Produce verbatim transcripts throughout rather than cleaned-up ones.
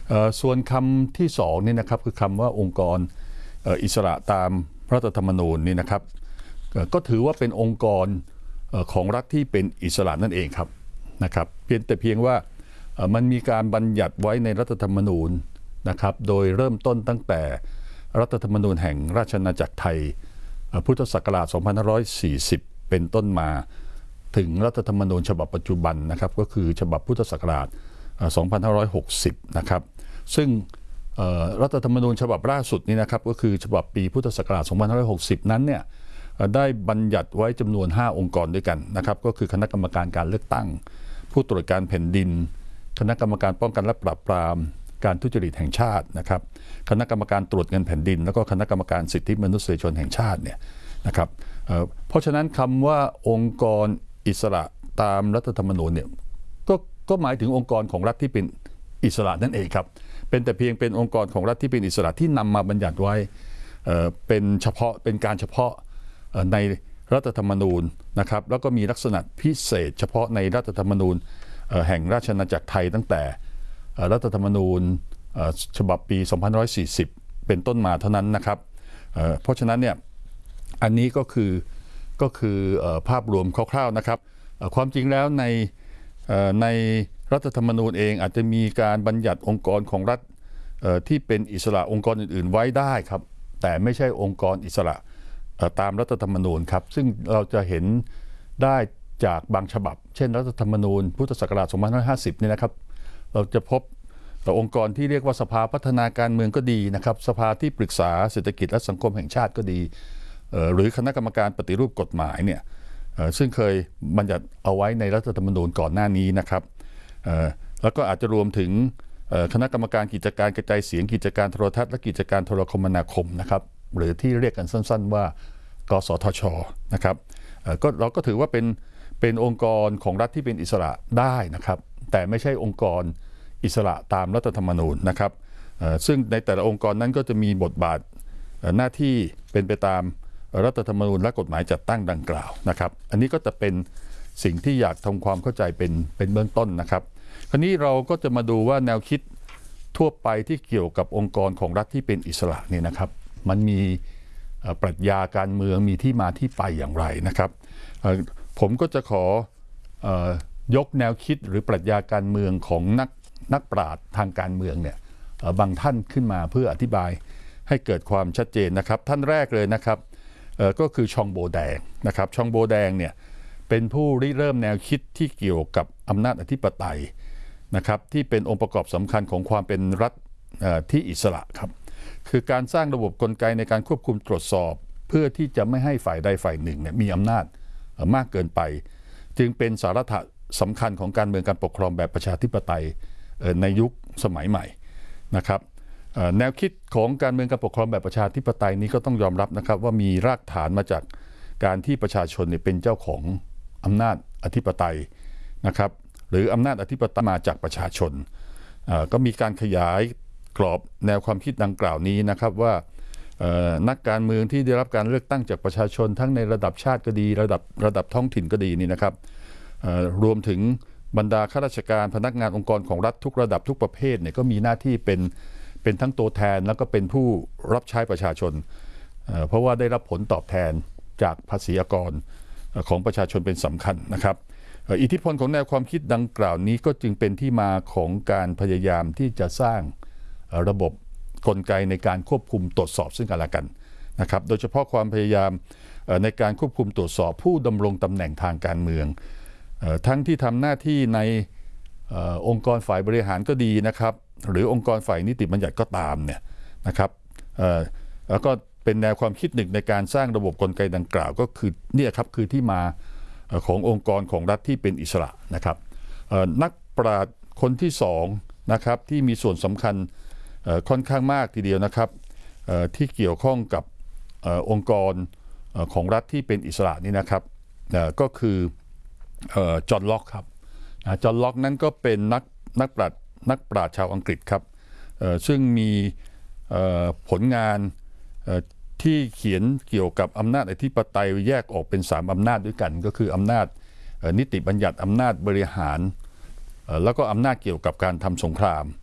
ส่วนคำที่สองนี่นะครับคือคำว่าองค์กรอิสระตามรัฐธรรมนูญนี่นะครับก็ถือว่าเป็นองค์กรของรัฐที่เป็นอิสระนั่นเองครับนะครับเพียงแต่เพียงว่ามันมีการบัญญัติไว้ในรัฐธรรมนูญนะครับโดยเริ่มต้นตั้งแต่รัฐธรรมนูญแห่งราชอาณาจักรไทยพุทธศักราช สองพันห้าร้อยสี่สิบ เป็นต้นมาถึงรัฐธรรมนูญฉบับปัจจุบันนะครับก็คือฉบับพุทธศักราช สองพันห้าร้อยหกสิบ นะครับซึ่งรัฐธรรมนูญฉบับล่าสุดนี้นะครับก็คือฉบับปีพุทธศักราช สองพันห้าร้อยหกสิบ นั้นเนี่ยได้บัญญัติไว้จำนวนห้าองค์กรด้วยกันนะครับก็คือคณะกรรมการการเลือกตั้งผู้ตรวจการแผ่นดินคณะกรรมการป้องกันและปราบปรามการทุจริตแห่งชาตินะครับคณะกรรมการตรวจเงินแผ่นดินแล้วก็คณะกรรมการสิทธิมนุษยชนแห่งชาติเนี่ยนะครับเพราะฉะนั้นคำว่าองค์กรอิสระตามรัฐธรรมนูญเนี่ยก็ก็หมายถึงองค์กรของรัฐที่เป็นอิสระนั่นเองครับเป็นแต่เพียงเป็นองค์กรของรัฐที่เป็นอิสระที่นำมาบัญญัติไว้เป็นเฉพาะเป็นการเฉพาะในรัฐธรรมนูญนะครับแล้วก็มีลักษณะพิเศษเฉพาะในรัฐธรรมนูญแห่งราชอาณาจักรไทยตั้งแต่รัฐธรรมนูญฉบับปี สองพันห้าร้อยสี่สิบ เป็นต้นมาเท่านั้นนะครับเพราะฉะนั้นเนี่ยอันนี้ก็คือก็คือภาพรวมคร่าวๆนะครับความจริงแล้วในในรัฐธรรมนูญเองอาจจะมีการบัญญัติองค์กรของรัฐที่เป็นอิสระองค์กรอื่นๆไว้ได้ครับแต่ไม่ใช่องค์กรอิสระตามรัฐธรรมนูญครับซึ่งเราจะเห็นได้จากบางฉบับเช่นรัฐธรรมนูญพุทธศักราช สองพันห้าร้อยห้าสิบ นี่นะครับเราจะพบองค์กรที่เรียกว่าสภาพัฒนาการเมืองก็ดีนะครับสภาที่ปรึกษาเศรษฐกิจและสังคมแห่งชาติก็ดีหรือคณะกรรมการปฏิรูปกฎหมายเนี่ยซึ่งเคยบัญญัติเอาไว้ในรัฐธรรมนูญก่อนหน้านี้นะครับแล้วก็อาจจะรวมถึงคณะกรรมการกิจการกระจายเสียงกิจการโทรทัศน์และกิจการโทรคมนาคมนะครับหรือที่เรียกกันสั้นๆว่ากสทช.นะครับก็เราก็ถือว่าเป็นเป็นองค์กรของรัฐที่เป็นอิสระได้นะครับแต่ไม่ใช่องค์กรอิสระตามรัฐธรรมนูญนะครับซึ่งในแต่ละองค์กรนั้นก็จะมีบทบาทหน้าที่เป็นไปตามรัฐธรรมนูญและกฎหมายจัดตั้งดังกล่าวนะครับอันนี้ก็จะเป็นสิ่งที่อยากทำความเข้าใจเป็นเป็นเบื้องต้นนะครับคราวนี้เราก็จะมาดูว่าแนวคิดทั่วไปที่เกี่ยวกับองค์กรของรัฐที่เป็นอิสระนี่นะครับมันมีปรัชญาการเมืองมีที่มาที่ไปอย่างไรนะครับผมก็จะขอยกแนวคิดหรือปรัชญาการเมืองของนักนักปราชญ์ทางการเมืองเนี่ยบางท่านขึ้นมาเพื่ออธิบายให้เกิดความชัดเจนนะครับท่านแรกเลยนะครับก็คือชองโบแดงนะครับชองโบแดงเนี่ยเป็นผู้ริเริ่มแนวคิดที่เกี่ยวกับอำนาจอธิปไตยนะครับที่เป็นองค์ประกอบสำคัญของความเป็นรัฐที่อิสระครับคือการสร้างระบบกลไกในการควบคุมตรวจสอบเพื่อที่จะไม่ให้ฝ่ายใดฝ่ายหนึ่งเนี่ยมีอำนาจมากเกินไปจึงเป็นสาระสำคัญของการเมืองการปกครองแบบประชาธิปไตยในยุคสมัยใหม่นะครับแนวคิดของการเมืองการปกครองแบบประชาธิปไตยนี้ก็ต้องยอมรับนะครับว่ามีรากฐานมาจากการที่ประชาชนเนี่ยเป็นเจ้าของอำนาจอธิปไตยนะครับหรืออำนาจอธิปไตยมาจากประชาชนก็มีการขยายกรอบแนวความคิดดังกล่าวนี้นะครับว่านักการเมืองที่ได้รับการเลือกตั้งจากประชาชนทั้งในระดับชาติก็ดีระดับระดับท้องถิ่นก็ดีนี่นะครับรวมถึงบรรดาข้าราชการพนักงานองค์กรของรัฐทุกระดับทุกประเภทเนี่ยก็มีหน้าที่เป็นเป็นทั้งตัวแทนแล้วก็เป็นผู้รับใช้ประชาชนเพราะว่าได้รับผลตอบแทนจากภาษีอากรของประชาชนเป็นสำคัญนะครับอิทธิพลของแนวความคิดดังกล่าวนี้ก็จึงเป็นที่มาของการพยายามที่จะสร้างระบบกลไกในการควบคุมตรวจสอบซึ่งกันและกันนะครับโดยเฉพาะความพยายามในการควบคุมตรวจสอบผู้ดำรงตำแหน่งทางการเมืองทั้งที่ทำหน้าที่ในองค์กรฝ่ายบริหารก็ดีนะครับหรือองค์กรฝ่ายนิติบัญญัติก็ตามเนี่ยนะครับแล้วก็เป็นแนวความคิดหนึ่งในการสร้างระบบกลไกดังกล่าวก็คือเนี่ยครับคือที่มาขององค์กรของรัฐที่เป็นอิสระนะครับนักปราชญ์คนที่สองนะครับที่มีส่วนสำคัญค่อนข้างมากทีเดียวนะครับที่เกี่ยวข้องกับองค์กรของรัฐที่เป็นอิสระนี่นะครับก็คือจอห์นล็อกครับจอห์นล็อกนั้นก็เป็นนักนักปราชญ์นักปราชญ์ชาวอังกฤษครับซึ่งมีผลงานที่เขียนเกี่ยวกับอำนาจอธิปไตยแยกออกเป็นสามอำนาจด้วยกันก็คืออำนาจนิติบัญญัติอำนาจบริหารแล้วก็อำนาจเกี่ยวกับการทำสงคราม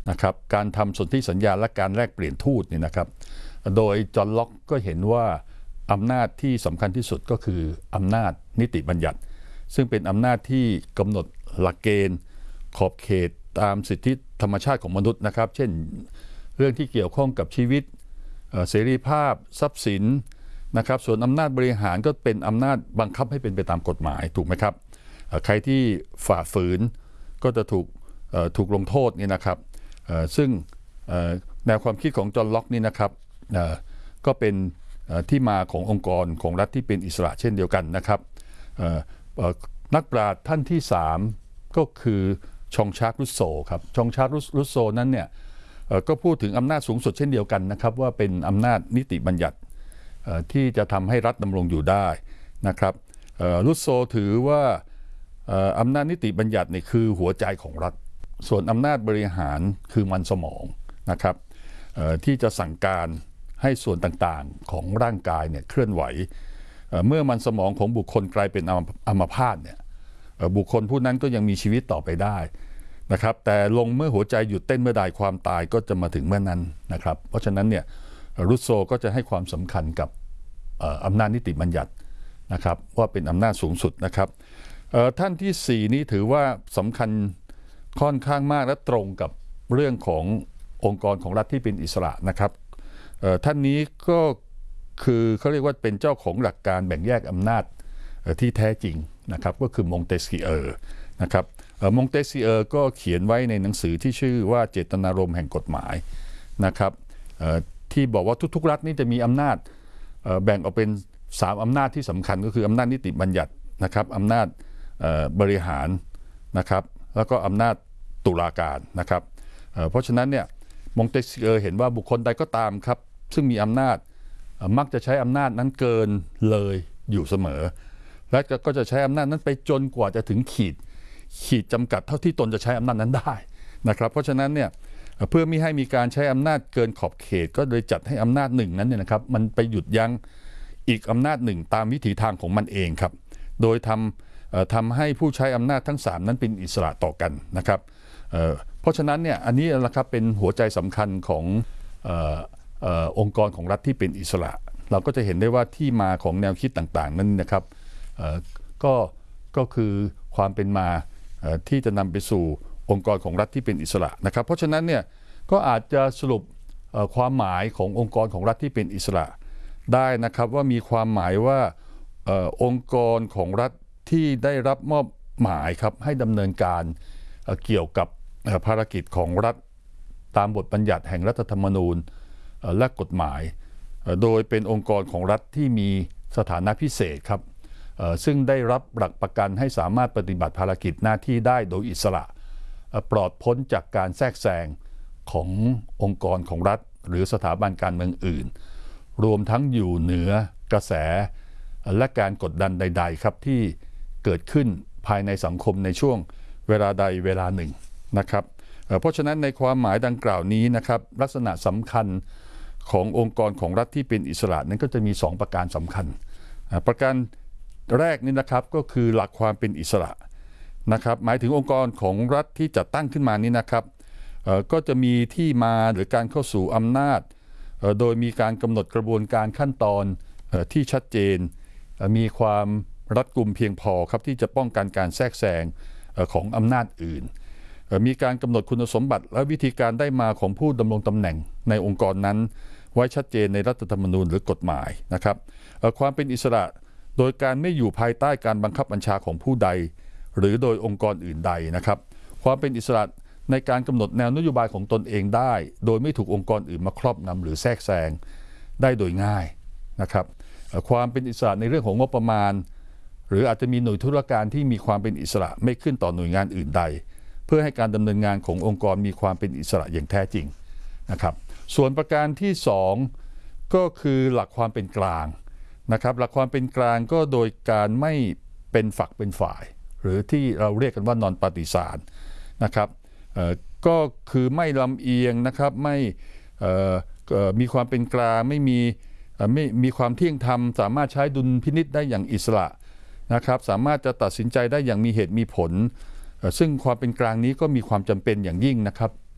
นะครับการทำสนธิสัญญาและการแลกเปลี่ยนทูตเนี่ยนะครับโดยจอห์นล็อกก็เห็นว่าอำนาจที่สำคัญที่สุดก็คืออำนาจนิติบัญญัติซึ่งเป็นอำนาจที่กำหนดหลักเกณฑ์ขอบเขตตามสิทธิธรรมชาติของมนุษย์นะครับเช่นเรื่องที่เกี่ยวข้องกับชีวิตเสรีภาพทรัพย์สินนะครับส่วนอำนาจบริหารก็เป็นอำนาจบังคับให้เป็นไปตามกฎหมายถูกไหมครับใครที่ฝ่าฝืนก็จะถูกถูกลงโทษนี่นะครับซึ่งแนวความคิดของจอห์นล็อกนี่นะครับก็เป็นที่มาขององค์กรของรัฐที่เป็นอิสระเช่นเดียวกันนะครับนักปราชญ์ท่านที่สามก็คือชองชาร์กรุสโซครับชองชาร์กรุสโซนั้นเนี่ยก็พูดถึงอำนาจสูงสุดเช่นเดียวกันนะครับว่าเป็นอำนาจนิติบัญญัติที่จะทำให้รัฐดำรงอยู่ได้นะครับรุสโซถือว่าอำนาจนิติบัญญัติเนี่ยคือหัวใจของรัฐส่วนอำนาจบริหารคือมันสมองนะครับที่จะสั่งการให้ส่วนต่างๆของร่างกายเนี่ยเคลื่อนไหวเมื่อมันสมองของบุคคลกลายเป็นอัมพาตเนี่ยบุคคลผู้นั้นก็ยังมีชีวิตต่อไปได้นะครับแต่ลงเมื่อหัวใจหยุดเต้นเมื่อใดความตายก็จะมาถึงเมื่อนั้นนะครับเพราะฉะนั้นเนี่ยรุสโซก็จะให้ความสำคัญกับอำนาจนิติบัญญัตินะครับว่าเป็นอำนาจสูงสุดนะครับท่านที่สี่นี้ถือว่าสำคัญค่อนข้างมากและตรงกับเรื่องขององค์กรของรัฐที่เป็นอิสระนะครับท่านนี้ก็คือเขาเรียกว่าเป็นเจ้าของหลักการแบ่งแยกอำนาจที่แท้จริงนะครับก็คือมงเตสคิเออร์นะครับมงเตสคิเออร์ก็เขียนไว้ในหนังสือที่ชื่อว่าเจตนารมณ์แห่งกฎหมายนะครับที่บอกว่าทุกๆรัฐนี่จะมีอำนาจแบ่งออกเป็นสามอำนาจที่สำคัญก็คืออำนาจนิติบัญญัตินะครับอำนาจบริหารนะครับแล้วก็อำนาจตุลาการนะครับเพราะฉะนั้นเนี่ยมงเตสคิเออร์เห็นว่าบุคคลใดก็ตามครับซึ่งมีอำนาจมักจะใช้อำนาจนั้นเกินเลยอยู่เสมอและก็จะใช้อำนาจนั้นไปจนกว่าจะถึงขีดขีดจำกัดเท่าที่ตนจะใช้อำนาจนั้นได้นะครับเพราะฉะนั้นเนี่ยเพื่อไม่ให้มีการใช้อำนาจเกินขอบเขตก็เลยจัดให้อำนาจหนึ่งนั้นเนี่ยนะครับมันไปหยุดยั้งอีกอำนาจหนึ่งตามวิถีทางของมันเองครับโดยทำทำให้ผู้ใช้อำนาจทั้งสามนั้นเป็นอิสระต่อกันนะครับเพราะฉะนั้นเนี่ยอันนี้นะครับเป็นหัวใจสำคัญของเอ่อเอ่อองค์กรของรัฐที่เป็นอิสระเราก็จะเห็นได้ว่าที่มาของแนวคิดต่างๆนั้นนะครับก็ก็คือความเป็นมาที่จะนำไปสู่องค์กรของรัฐที่เป็นอิสระนะครับเพราะฉะนั้นเนี่ยก็อาจจะสรุปความหมายขององค์กรของรัฐที่เป็นอิสระได้นะครับว่ามีความหมายว่าองค์กรของรัฐที่ได้รับมอบหมายครับให้ดำเนินการเกี่ยวกับภารกิจของรัฐตามบทบัญญัติแห่งรัฐธรรมนูญและกฎหมายโดยเป็นองค์กรของรัฐที่มีสถานะพิเศษครับซึ่งได้รับหลักประกันให้สามารถปฏิบัติภารกิจหน้าที่ได้โดยอิสระปลอดพ้นจากการแทรกแซงขององค์กรของรัฐหรือสถาบันการเมืองอื่นรวมทั้งอยู่เหนือกระแสและการกดดันใดๆครับที่เกิดขึ้นภายในสังคมในช่วงเวลาใดเวลาหนึ่งนะครับเพราะฉะนั้นในความหมายดังกล่าวนี้นะครับลักษณะสำคัญขององค์กรของรัฐที่เป็นอิสระนั้นก็จะมีสองประการสำคัญประการแรกนี่นะครับก็คือหลักความเป็นอิสระนะครับหมายถึงองค์กรของรัฐที่จัดตั้งขึ้นมานี้นะครับก็จะมีที่มาหรือการเข้าสู่อำนาจโดยมีการกำหนดกระบวนการขั้นตอนที่ชัดเจนมีความรัดกุมเพียงพอครับที่จะป้องกันการแทรกแซงของอำนาจอื่นมีการกำหนดคุณสมบัติและวิธีการได้มาของผู้ดำรงตำแหน่งในองค์กรนั้นไว้ชัดเจนในรัฐธรรมนูญหรือกฎหมายนะครับความเป็นอิสระโดยการไม่อยู่ภายใต้การบังคับบัญชาของผู้ใดหรือโดยองค์กรอื่นใดนะครับความเป็นอิสระในการกำหนดแนวนโยบายของตนเองได้โดยไม่ถูกองค์กรอื่นมาครอบงำหรือแทรกแซงได้โดยง่ายนะครับความเป็นอิสระในเรื่องของงบประมาณหรืออาจจะมีหน่วยธุรการที่มีความเป็นอิสระไม่ขึ้นต่อหน่วยงานอื่นใดเพื่อให้การดำเนินงานขององค์กรมีความเป็นอิสระอย่างแท้จริงนะครับส่วนประการที่สองก็คือหลักความเป็นกลางนะครับหลักความเป็นกลางก็โดยการไม่เป็นฝักเป็นฝ่ายหรือที่เราเรียกกันว่านอนปฏิสารนะครับก็คือไม่ลำเอียงนะครับไม่มีความเป็นกลางไม่มีไม่มีความเที่ยงธรรมสามารถใช้ดุลพินิจได้อย่างอิสระนะครับสามารถจะตัดสินใจได้อย่างมีเหตุมีผลซึ่งความเป็นกลางนี้ก็มีความจำเป็นอย่างยิ่งนะครับ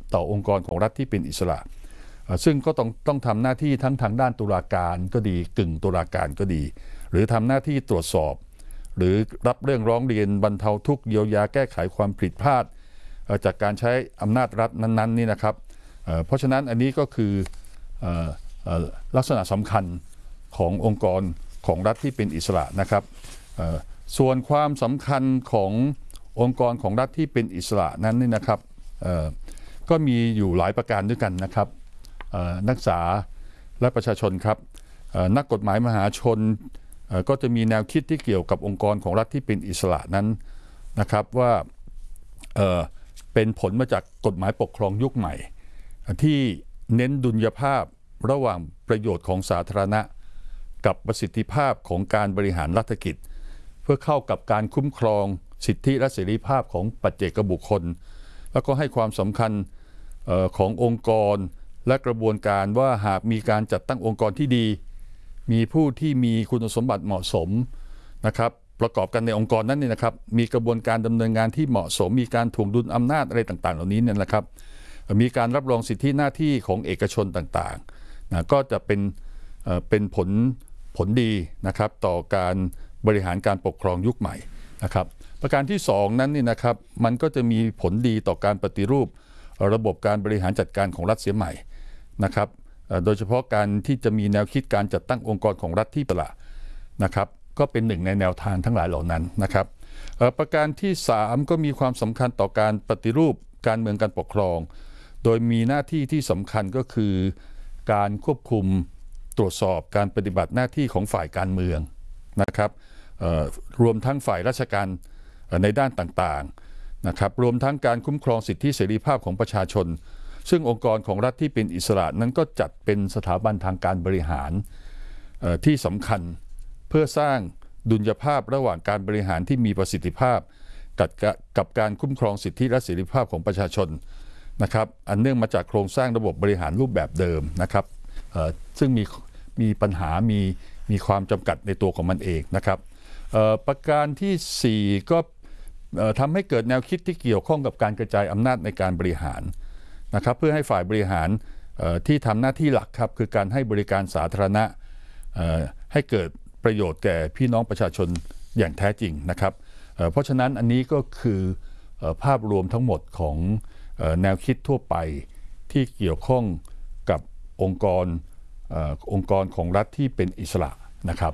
ต่อองค์กรของรัฐที่เป็นอิสระซึ่งก็ต้องต้องทำหน้าที่ทั้งทางด้านตุลาการก็ดีกึ่งตุลาการก็ดีหรือทำหน้าที่ตรวจสอบหรือรับเรื่องร้องเรียนบรรเทาทุกข์เยียวยาแก้ไขความผิดพลาดจากการใช้อำนาจรัฐนั้นๆนี่นะครับเพราะฉะนั้นอันนี้ก็คือลักษณะสำคัญขององค์กรของรัฐที่เป็นอิสระนะครับส่วนความสำคัญขององค์กรของรัฐที่เป็นอิสระนั้นนี่นะครับก็มีอยู่หลายประการด้วยกันนะครับนักศึกษาและประชาชนครับนักกฎหมายมหาชนก็จะมีแนวคิดที่เกี่ยวกับองค์กรของรัฐที่เป็นอิสระนั้นนะครับว่าเอ่อเป็นผลมาจากกฎหมายปกครองยุคใหม่ที่เน้นดุลยภาพระหว่างประโยชน์ของสาธารณะกับประสิทธิภาพของการบริหารรัฐกิจเพื่อเข้ากับการคุ้มครองสิทธิและเสรีภาพของปัจเจกบุคคลแล้วก็ให้ความสำคัญเอ่อขององค์กรและกระบวนการว่าหากมีการจัดตั้งองค์กรที่ดีมีผู้ที่มีคุณสมบัติเหมาะสมนะครับประกอบกันในองค์กรนั้นเนี่ยนะครับมีกระบวนการดำเนินงานที่เหมาะสมมีการถ่วงดุลอำนาจอะไรต่างๆเหล่านี้เนี่ยนะครับมีการรับรองสิทธิหน้าที่ของเอกชนต่างๆนะก็จะเป็นเอ่อเป็นผลผลดีนะครับต่อการบริหารการปกครองยุคใหม่นะครับประการที่สองนั้นนี่นะครับมันก็จะมีผลดีต่อการปฏิรูประบบการบริหารจัดการของรัฐเสียใหม่นะครับโดยเฉพาะการที่จะมีแนวคิดการจัดตั้งองค์กรของรัฐที่อิสระนะครับก็เป็นหนึ่งในแนวทางทั้งหลายเหล่านั้นนะครับประการที่สามก็มีความสำคัญต่อการปฏิรูปการเมืองการปกครองโดยมีหน้าที่ที่สำคัญก็คือการควบคุมตรวจสอบการปฏิบัติหน้าที่ของฝ่ายการเมืองนะครับรวมทั้งฝ่ายราชการในด้านต่างๆนะครับรวมทั้งการคุ้มครองสิทธิเสรีภาพของประชาชนซึ่งองค์กรของรัฐที่เป็นอิสระนั้นก็จัดเป็นสถาบันทางการบริหารที่สำคัญเพื่อสร้างดุลยภาพระหว่างการบริหารที่มีประสิทธิภาพกับกับการคุ้มครองสิทธิและเสรีภาพของประชาชนนะครับอันเนื่องมาจากโครงสร้างระบบบริหารรูปแบบเดิมนะครับซึ่งมีมีปัญหามีมีความจำกัดในตัวของมันเองนะครับประการที่สี่ก็ทำให้เกิดแนวคิดที่เกี่ยวข้องกับการกระจายอำนาจในการบริหารนะครับเพื่อให้ฝ่ายบริหารที่ทำหน้าที่หลักครับคือการให้บริการสาธารณะให้เกิดประโยชน์แก่พี่น้องประชาชนอย่างแท้จริงนะครับเพราะฉะนั้นอันนี้ก็คือภาพรวมทั้งหมดของแนวคิดทั่วไปที่เกี่ยวข้องกับองค์กรองค์กรของรัฐที่เป็นอิสระนะครับ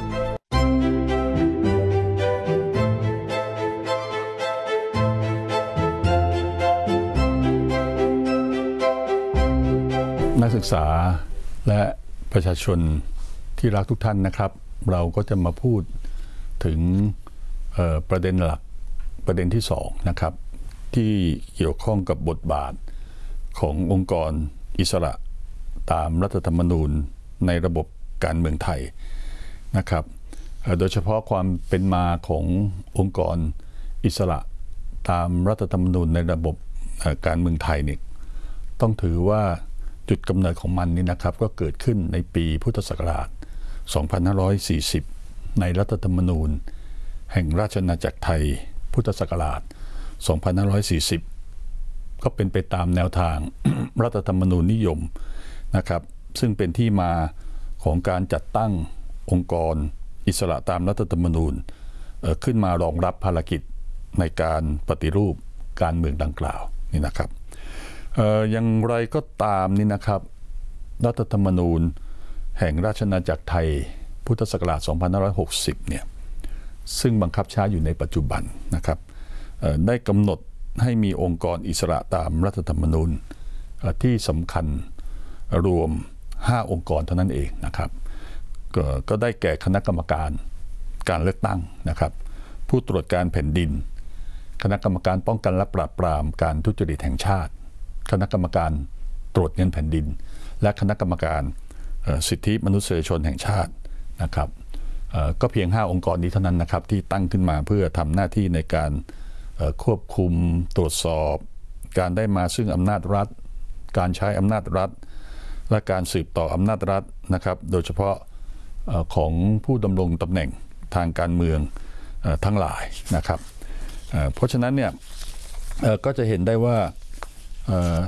นักศึกษาและประชาชนที่รักทุกท่านนะครับเราก็จะมาพูดถึงประเด็นหลักประเด็นที่สองนะครับที่เกี่ยวข้องกับบทบาทขององค์กรอิสระตามรัฐธรรมนูญในระบบการเมืองไทยนะครับโดยเฉพาะความเป็นมาขององค์กรอิสระตามรัฐธรรมนูญในระบบการเมืองไทยนี่ต้องถือว่าจุดกำเนิดของมันนี่นะครับก็เกิดขึ้นในปีพุทธศักราชสองพันห้าร้อยสี่สิบในรัฐธรรมนูญแห่งราชอาณาจักรไทยพุทธศักราชสองพันห้าร้อยสี่สิบก็เป็นไปตามแนวทาง รัฐธรรมนูญนิยมนะครับซึ่งเป็นที่มาของการจัดตั้งองค์กรอิสระตามรัฐธรรมนูญขึ้นมารองรับภารกิจในการปฏิรูปการเมืองดังกล่าวนี่นะครับอย่างไรก็ตามนี่นะครับรัฐธรรมนูญแห่งราชอาณาจักรไทยพุทธศักราชสองพันห้าร้อยหกสิบเนี่ยซึ่งบังคับใช้อยู่ในปัจจุบันนะครับได้กำหนดให้มีองค์กรอิสระตามรัฐธรรมนูญที่สำคัญรวมห้าองค์กรเท่านั้นเองนะครับก, ก็ได้แก่คณะกรรมการการเลือกตั้งนะครับผู้ตรวจการแผ่นดินคณะกรรมการป้องกันและปราบปรามการทุจริตแห่งชาติคณะกรรมการตรวจเงินแผ่นดินและคณะกรรมการสิทธิมนุษยชนแห่งชาตินะครับก็เพียงห้าองค์กรนี้เท่านั้นนะครับที่ตั้งขึ้นมาเพื่อทำหน้าที่ในการควบคุมตรวจสอบการได้มาซึ่งอำนาจรัฐการใช้อำนาจรัฐและการสืบต่ออำนาจรัฐนะครับโดยเฉพาะของผู้ดำรงตำแหน่งทางการเมืองทั้งหลายนะครับเพราะฉะนั้นเนี่ยก็จะเห็นได้ว่า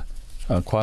เอ่อความ